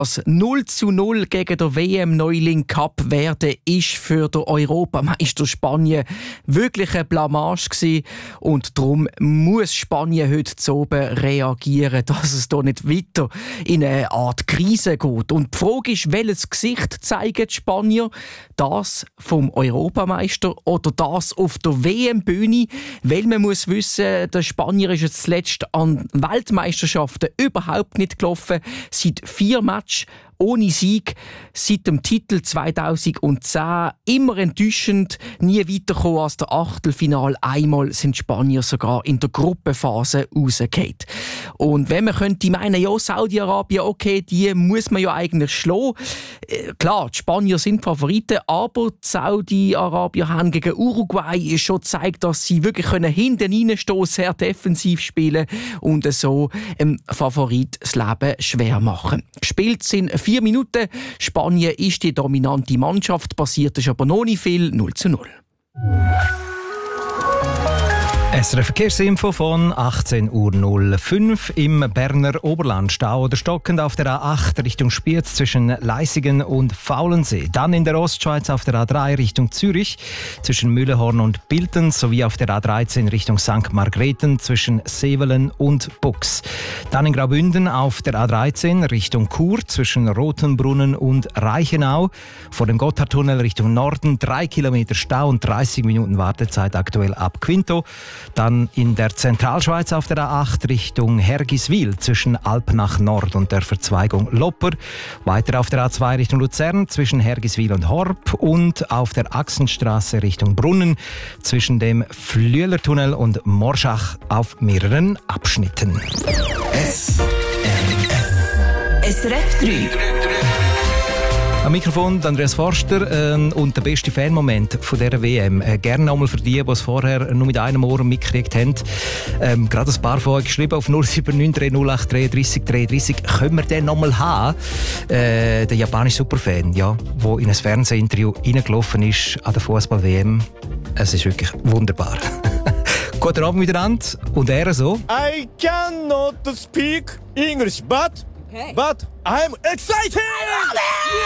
Das 0:0 gegen den WM-Neuling Cup werden ist für den Europameister Spanien wirklich eine Blamage gewesen. Und darum muss Spanien heute zu oben reagieren, dass es hier nicht weiter in eine Art Krise geht. Und die Frage ist, welches Gesicht zeigen die Spanier? Das vom Europameister oder das auf der WM-Bühne? Weil man muss wissen, der Spanier ist jetzt zuletzt an Weltmeisterschaften überhaupt nicht gelaufen. Seit 4 Matches ohne Sieg, seit dem Titel 2010 immer enttäuschend, nie weitergekommen als der Achtelfinal. Einmal sind die Spanier sogar in der Gruppenphase rausgefallen. Und wenn man könnte meinen, ja, Saudi-Arabien, okay, die muss man ja eigentlich schlagen. Klar, die Spanier sind Favoriten, aber die Saudi-Arabier haben gegen Uruguay schon gezeigt, dass sie wirklich hinten reinstehen, sehr defensiv spielen und so Favorit das Leben schwer machen. Gespielt sind 4 Minuten. Spanien ist die dominante Mannschaft, passiert ist aber noch nicht viel, 0:0. SRF Verkehrsinfo von 18:05 Uhr im Berner Oberland. Stau oder stockend auf der A8 Richtung Spiez zwischen Leissigen und Faulensee. Dann in der Ostschweiz auf der A3 Richtung Zürich zwischen Mühlehorn und Bilten sowie auf der A13 Richtung St. Margrethen zwischen Sevelen und Bux. Dann in Graubünden auf der A13 Richtung Chur zwischen Rotenbrunnen und Reichenau. Vor dem Gotthardtunnel Richtung Norden 3 Kilometer Stau und 30 Minuten Wartezeit aktuell ab Quinto. Dann in der Zentralschweiz auf der A8 Richtung Hergiswil zwischen Alpnach Nord und der Verzweigung Lopper. Weiter auf der A2 Richtung Luzern zwischen Hergiswil und Horb und auf der Achsenstraße Richtung Brunnen zwischen dem Flüelertunnel und Morschach auf mehreren Abschnitten. SRF 3. Am Mikrofon Andreas Forster und der beste Fanmoment von dieser WM. Gerne nochmal für die es vorher nur mit einem Ohr mitgekriegt haben. Gerade ein paar von euch geschrieben auf 079 308 33 33. Können wir den nochmal haben? Der japanische Superfan, ja, der in ein Fernsehinterview reingelaufen ist an der Fußball-WM. Es ist wirklich wunderbar. Guten Abend miteinander. Und er so. I cannot speak English, but I'm excited!